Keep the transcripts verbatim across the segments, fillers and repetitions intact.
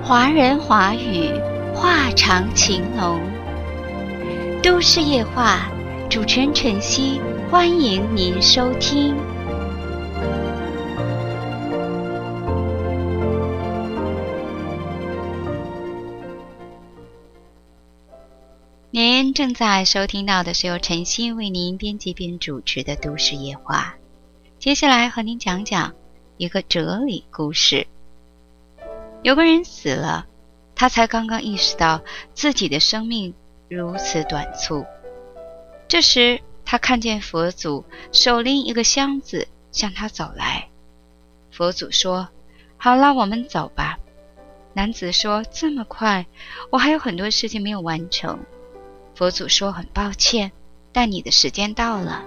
华人华语，话长情浓。都市夜话，主持人晨曦，欢迎您收听。您正在收听到的是由晨曦为您编辑并主持的都市夜话。接下来和您讲讲一个哲理故事。有个人死了，他才刚刚意识到自己的生命如此短促。这时他看见佛祖手拎一个箱子向他走来。佛祖说：好了，我们走吧。男子说：这么快，我还有很多事情没有完成。佛祖说：很抱歉，但你的时间到了。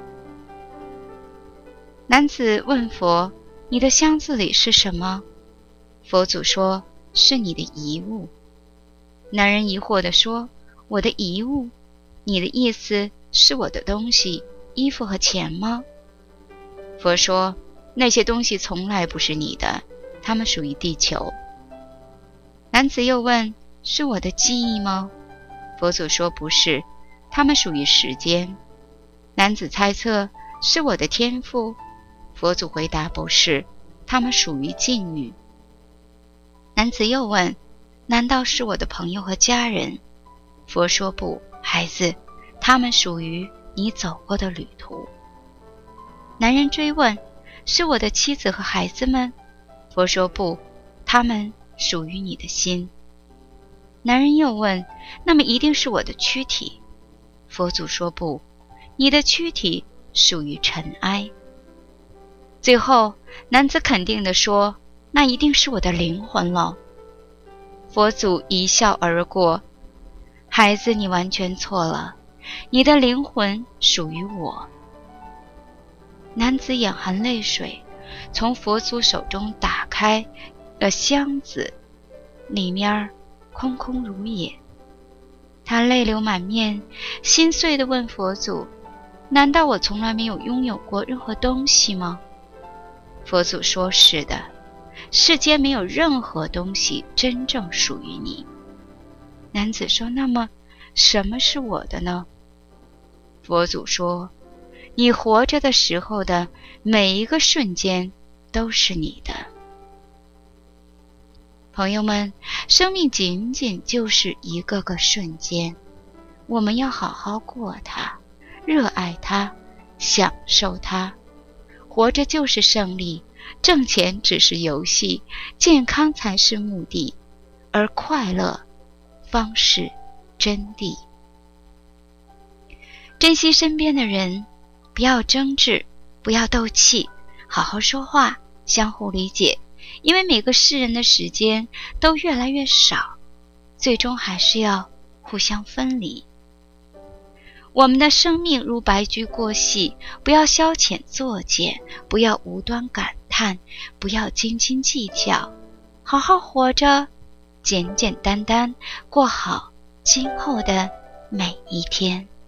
男子问佛：你的箱子里是什么？佛祖说：是你的遗物。男人疑惑地说：我的遗物？你的意思是我的东西，衣服和钱吗？佛说：那些东西从来不是你的，它们属于地球。男子又问：是我的记忆吗？佛祖说：不是，它们属于时间。男子猜测：是我的天赋？佛祖回答：不是，它们属于境遇。男子又问：难道是我的朋友和家人？佛说：不，孩子，他们属于你走过的旅途。男人追问：是我的妻子和孩子们？佛说：不，他们属于你的心。男人又问：那么一定是我的躯体？佛祖说：不，你的躯体属于尘埃。最后男子肯定地说：那一定是我的灵魂了。佛祖一笑而过：孩子，你完全错了，你的灵魂属于我。男子眼含泪水，从佛祖手中打开了箱子，里面空空如也。他泪流满面，心碎地问佛祖：难道我从来没有拥有过任何东西吗？佛祖说：是的，世间没有任何东西真正属于你。男子说：那么什么是我的呢？佛祖说：你活着的时候的每一个瞬间都是你的。朋友们，生命仅仅就是一个个瞬间，我们要好好过它，热爱它，享受它。活着就是胜利，挣钱只是游戏，健康才是目的，而快乐方是真谛。珍惜身边的人，不要争执，不要斗气，好好说话，相互理解，因为每个世人的时间都越来越少，最终还是要互相分离。我们的生命如白驹过隙，不要消遣作践，不要无端感叹，不要斤斤计较，好好活着，简简单单过好今后的每一天。